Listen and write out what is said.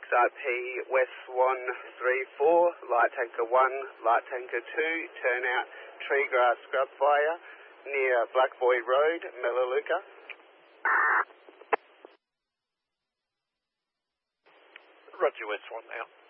XRP West Swan 34, Light Tanker 1, Light Tanker 2, turn out Treegrass Scrub Fire near Black Boy Road, Melaleuca. Roger, West Swan now.